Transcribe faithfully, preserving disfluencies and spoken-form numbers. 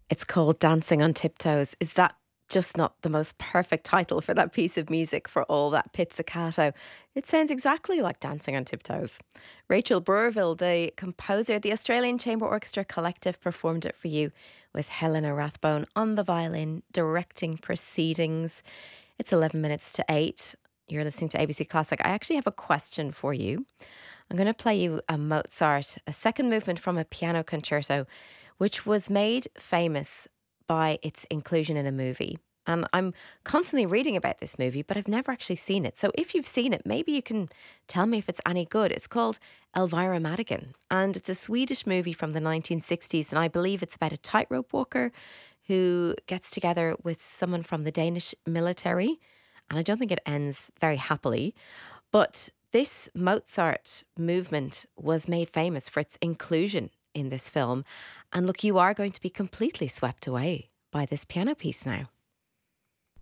It's called Dancing on Tiptoes. Is that just not the most perfect title for that piece of music for all that pizzicato? It sounds exactly like Dancing on Tiptoes. Rachel Burville, the composer of the Australian Chamber Orchestra Collective, performed it for you with Helena Rathbone on the violin, directing proceedings. It's eleven minutes to eight. You're listening to A B C Classic. I actually have a question for you. I'm going to play you a Mozart, a second movement from a piano concerto, which was made famous by its inclusion in a movie. And I'm constantly reading about this movie, but I've never actually seen it. So if you've seen it, maybe you can tell me if it's any good. It's called Elvira Madigan, and it's a Swedish movie from the nineteen sixties. And I believe it's about a tightrope walker who gets together with someone from the Danish military. And I don't think it ends very happily. But this Mozart movement was made famous for its inclusion in this film. And look, you are going to be completely swept away by this piano piece now.